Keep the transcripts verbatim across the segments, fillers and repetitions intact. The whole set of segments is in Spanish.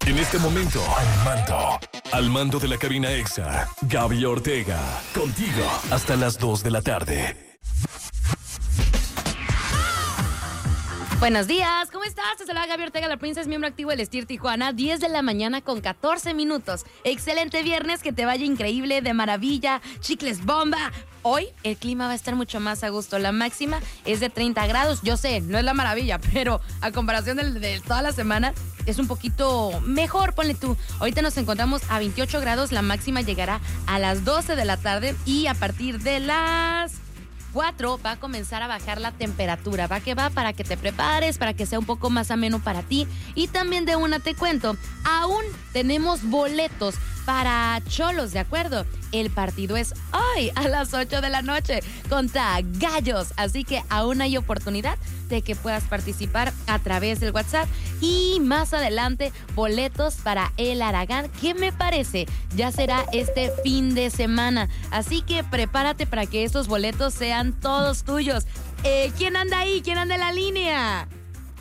En este momento, al mando, al mando de la cabina Exa, Gaby Ortega, contigo hasta las dos de la tarde. Buenos días, ¿cómo estás? Te saluda Gaby Ortega, la princesa, miembro activo del Stir Tijuana, diez de la mañana con catorce minutos. Excelente viernes, que te vaya increíble, de maravilla, chicles bomba. Hoy el clima va a estar mucho más a gusto, la máxima es de treinta grados. Yo sé, no es la maravilla, pero a comparación de, de toda la semana es un poquito mejor, ponle tú. Ahorita nos encontramos a veintiocho grados, la máxima llegará a las doce de la tarde y a partir de las cuatro va a comenzar a bajar la temperatura. Va que va para que te prepares, para que sea un poco más ameno para ti. Y también de una te cuento, aún tenemos boletos para Cholos, ¿de acuerdo? El partido es hoy a las ocho de la noche contra Gallos. Así que aún hay oportunidad de que puedas participar a través del WhatsApp. Y más adelante, boletos para el Aragán, que me parece ya será este fin de semana. Así que prepárate para que esos boletos sean todos tuyos. Eh, ¿Quién anda ahí? ¿Quién anda en la línea?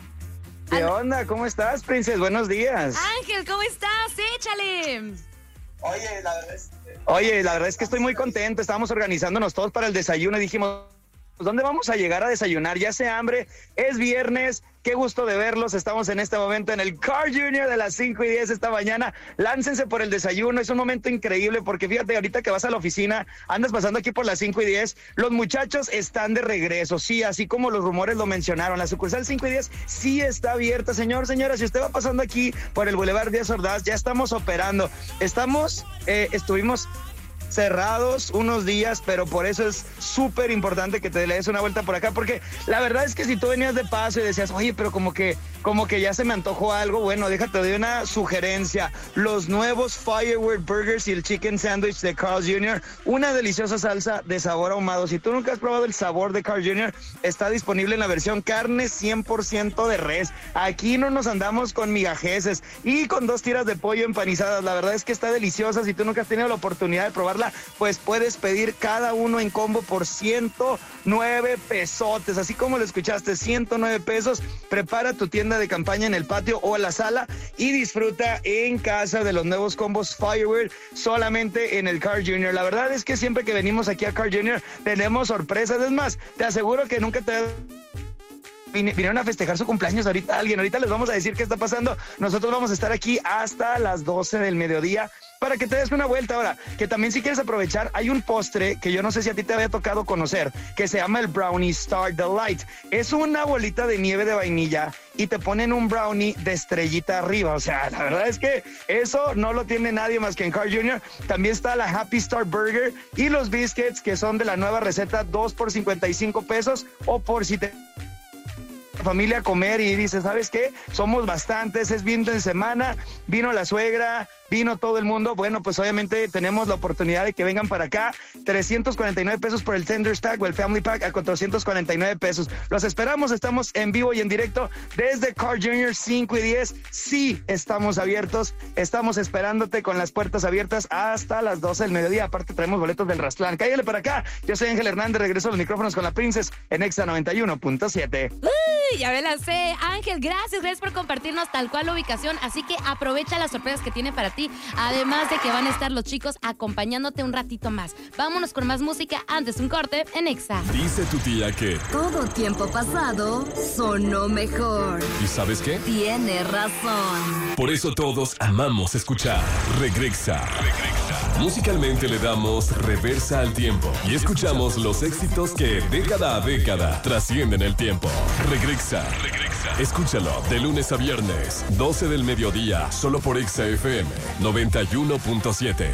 ¿Qué onda? ¿Cómo estás, Princess? Buenos días. Ángel, ¿cómo estás? Échale. Oye, la verdad es que... Oye, la verdad es que estoy muy contento. Estábamos organizándonos todos para el desayuno y dijimos, ¿dónde vamos a llegar a desayunar? Ya hace hambre, es viernes, qué gusto de verlos. Estamos en este momento en el Carl junior de las cinco y diez esta mañana. Láncense por el desayuno, es un momento increíble porque fíjate, ahorita que vas a la oficina, andas pasando aquí por las cinco y diez, los muchachos están de regreso, sí, así como los rumores lo mencionaron. La sucursal cinco y diez sí está abierta, señor, señora, si usted va pasando aquí por el Boulevard Díaz Ordaz, ya estamos operando. Estamos, eh, estuvimos cerrados unos días, pero por eso es súper importante que te le des una vuelta por acá, porque la verdad es que si tú venías de paso y decías, oye, pero como que como que ya se me antojó algo, bueno, déjate, doy una sugerencia, los nuevos Firework Burgers y el Chicken Sandwich de Carl junior, una deliciosa salsa de sabor ahumado. Si tú nunca has probado el sabor de Carl junior, está disponible en la versión carne cien por ciento de res. Aquí no nos andamos con migajeses y con dos tiras de pollo empanizadas. La verdad es que está deliciosa. Si tú nunca has tenido la oportunidad de probarla, pues puedes pedir cada uno en combo por ciento nueve pesotes, así como lo escuchaste, ciento nueve pesos. Prepara tu tienda de campaña en el patio o en la sala y disfruta en casa de los nuevos combos Firework solamente en el Carl junior. La verdad es que siempre que venimos aquí a Carl junior tenemos sorpresas. Es más, te aseguro que nunca te vinieron a festejar su cumpleaños ahorita alguien. Ahorita les vamos a decir qué está pasando. Nosotros vamos a estar aquí hasta las doce del mediodía para que te des una vuelta. Ahora, que también si quieres aprovechar, hay un postre que yo no sé si a ti te había tocado conocer, que se llama el Brownie Star Delight. Es una bolita de nieve de vainilla y te ponen un brownie de estrellita arriba. O sea, la verdad es que eso no lo tiene nadie más que en Carl junior. También está la Happy Star Burger y los biscuits, que son de la nueva receta, dos por cincuenta y cinco pesos, o por si te familia a comer y dice, ¿sabes qué? Somos bastantes, es fin de semana, vino la suegra, vino todo el mundo. Bueno, pues obviamente tenemos la oportunidad de que vengan para acá. trescientos cuarenta y nueve pesos por el Tender Stack o el Family Pack a cuatrocientos cuarenta y nueve pesos. Los esperamos, estamos en vivo y en directo desde Carl junior cinco y diez. Sí, estamos abiertos, estamos esperándote con las puertas abiertas hasta las doce del mediodía. Aparte traemos boletos del Rastlán. Cállale para acá. Yo soy Ángel Hernández, regreso a los micrófonos con la Princess en Exa noventa y uno punto siete. Uy, ya me la sé. Ángel, gracias, gracias por compartirnos tal cual la ubicación. Así que aprovecha las sorpresas que tiene para ti. Además de que van a estar los chicos acompañándote un ratito más. Vámonos con más música antes un corte en Exa. Dice tu tía que todo tiempo pasado sonó mejor. ¿y sabes qué? Tiene razón. Por eso todos amamos escuchar Regresa. Regresa. Musicalmente le damos reversa al tiempo y escuchamos los éxitos que década a década trascienden el tiempo. Regresa. Regresa. Escúchalo de lunes a viernes, doce del mediodía, solo por Exa F M noventa y uno punto siete.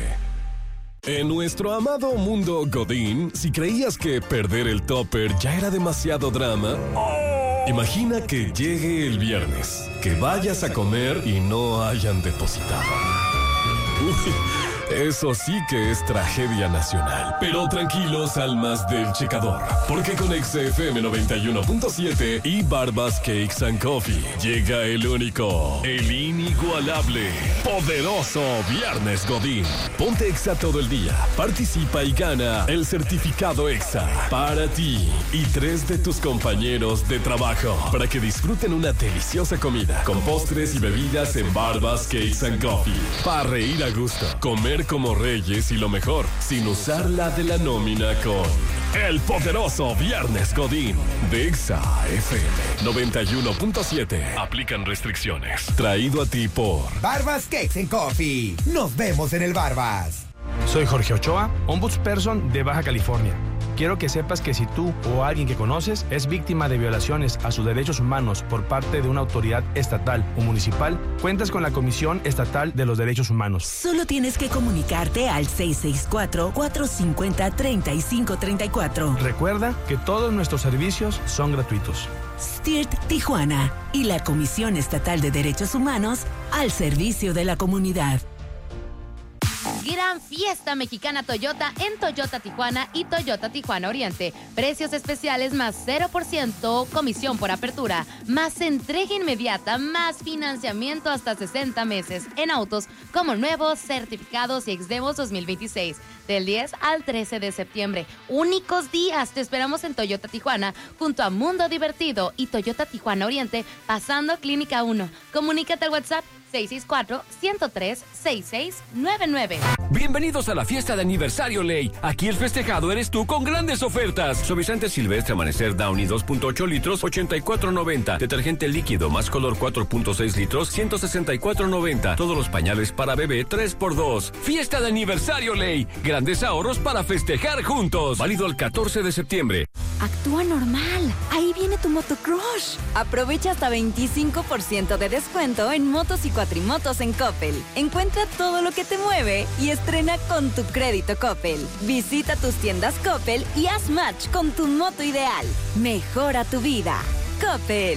En nuestro amado mundo Godín, si creías que perder el topper ya era demasiado drama, imagina que llegue el viernes, que vayas a comer y no hayan depositado. Uy, Eso sí que es tragedia nacional. Pero tranquilos, almas del checador, porque con Exa F M noventa y uno punto siete y Barbas Cakes and Coffee llega el único, el inigualable, poderoso Viernes Godín. Ponte Exa todo el día, participa y gana el certificado Exa para ti y tres de tus compañeros de trabajo, para que disfruten una deliciosa comida con postres y bebidas en Barbas Cakes and Coffee. Para reír a gusto, comer como reyes y lo mejor, sin usar la de la nómina, con el poderoso Viernes Godín de Exa F M noventa y uno punto siete. Aplican restricciones. Traído a ti por Barbas Cakes and Coffee. Nos vemos en el Barbas. Soy Jorge Ochoa, ombudsperson de Baja California. Quiero que sepas que si tú o alguien que conoces es víctima de violaciones a sus derechos humanos por parte de una autoridad estatal o municipal, cuentas con la Comisión Estatal de los Derechos Humanos. Solo tienes que comunicarte al seis seis cuatro, cuatro cinco cero, tres cinco tres cuatro. Recuerda que todos nuestros servicios son gratuitos. S T I R T Tijuana y la Comisión Estatal de Derechos Humanos al servicio de la comunidad. Gran fiesta mexicana Toyota en Toyota Tijuana y Toyota Tijuana Oriente. Precios especiales más cero por ciento comisión por apertura, más entrega inmediata, más financiamiento hasta sesenta meses en autos como nuevos, certificados y exdemos dos mil veintiséis. Del diez al trece de septiembre. Únicos días. Te esperamos en Toyota Tijuana junto a Mundo Divertido y Toyota Tijuana Oriente pasando Clínica uno. Comunícate al WhatsApp seis seis cuatro, uno cero tres, seis seis nueve nueve. Bienvenidos a la fiesta de aniversario Ley. Aquí el festejado eres tú con grandes ofertas. Suavizante Silvestre Amanecer Downy dos punto ocho litros, ochenta y cuatro noventa. Detergente líquido más color cuatro punto seis litros, ciento sesenta y cuatro noventa. Todos los pañales para bebé tres por dos. Fiesta de aniversario Ley. Grandes ahorros para festejar juntos. Válido el catorce de septiembre. Actúa normal. Ahí viene tu motocrush. Aprovecha hasta veinticinco por ciento de descuento en motos y cuatrimotos en Coppel. Encuentra todo lo que te mueve y estrena con tu crédito Coppel. Visita tus tiendas Coppel y haz match con tu moto ideal. Mejora tu vida. Coppel.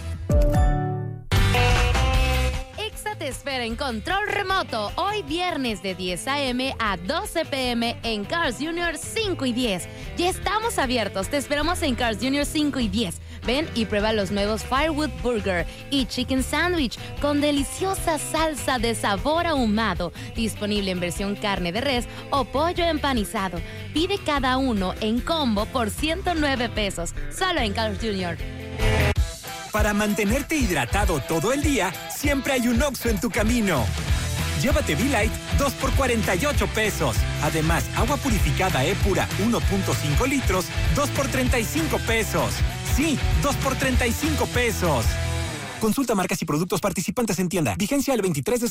Te espera en control remoto hoy viernes de diez a eme a doce pe eme en Cars Junior cinco y diez. Ya estamos abiertos, te esperamos en Cars Junior cinco y diez. Ven y prueba los nuevos Firewood Burger y Chicken Sandwich con deliciosa salsa de sabor ahumado, disponible en versión carne de res o pollo empanizado. Pide cada uno en combo por ciento nueve pesos, solo en Cars Junior. Para mantenerte hidratado todo el día, siempre hay un Oxxo en tu camino. Llévate V-Light dos por cuarenta y ocho pesos. Además, agua purificada E-Pura uno punto cinco litros, dos por treinta y cinco pesos. Sí, dos por treinta y cinco pesos. Consulta marcas y productos participantes en tienda. Vigencia el veintitrés de